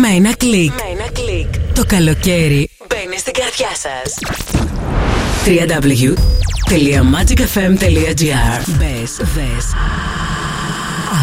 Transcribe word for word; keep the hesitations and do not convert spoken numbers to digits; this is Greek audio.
Με ένα κλικ. Με ένα κλικ. Το καλοκαίρι μπαίνει στην καρδιά σας. double-u double-u double-u τελεία magic f m τελεία g r. Μπες, δες,